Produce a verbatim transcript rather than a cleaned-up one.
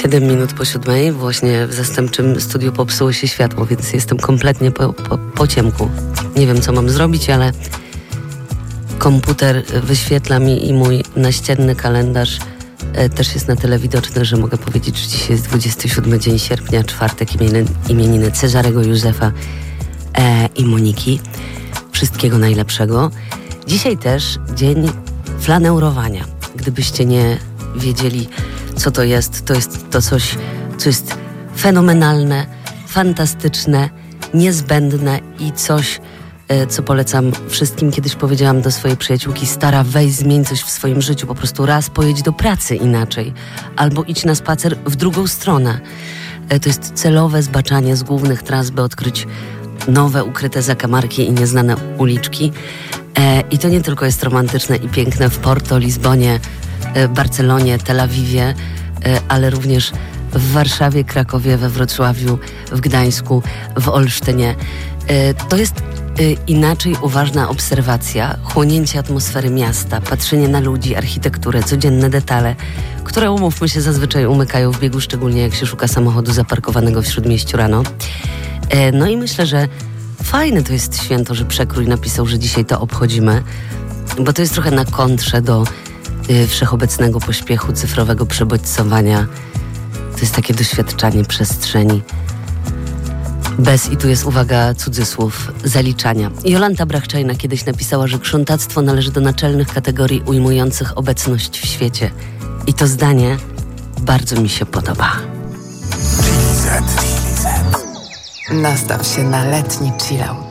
Siedem minut po siódmej, właśnie w zastępczym studiu popsuło się światło, więc jestem kompletnie po, po, po ciemku. Nie wiem, co mam zrobić, ale komputer wyświetla mi i mój naścienny kalendarz e, też jest na tyle widoczny, że mogę powiedzieć, że dzisiaj jest dwudziesty siódmy dzień sierpnia, czwartek, imieniny, imieniny Cezarego Józefa e, i Moniki. Wszystkiego najlepszego. Dzisiaj też dzień flaneurowania. Gdybyście nie wiedzieli, co to jest, to jest to coś, co jest fenomenalne, fantastyczne, niezbędne i coś, co polecam wszystkim. Kiedyś powiedziałam do swojej przyjaciółki: stara, weź, zmień coś w swoim życiu, po prostu raz pojedź do pracy inaczej, albo idź na spacer w drugą stronę. To jest celowe zbaczanie z głównych tras, by odkryć nowe, ukryte zakamarki i nieznane uliczki. I to nie tylko jest romantyczne i piękne w Porto, Lizbonie, Barcelonie, Tel Awiwie, ale również w Warszawie, Krakowie, we Wrocławiu, w Gdańsku, w Olsztynie. To jest inaczej uważna obserwacja, chłonięcie atmosfery miasta, patrzenie na ludzi, architekturę, codzienne detale, które, umówmy się, zazwyczaj umykają w biegu, szczególnie jak się szuka samochodu zaparkowanego w Śródmieściu rano. No i myślę, że fajne to jest święto, że Przekrój napisał, że dzisiaj to obchodzimy, bo to jest trochę na kontrze do y, wszechobecnego pośpiechu, cyfrowego przebodźcowania. To jest takie doświadczanie przestrzeni bez, i tu jest uwaga, cudzysłów, zaliczania. Jolanta Brachczajna kiedyś napisała, że krzątactwo należy do naczelnych kategorii ujmujących obecność w świecie. I to zdanie bardzo mi się podoba. Nastaw się na letni chillout.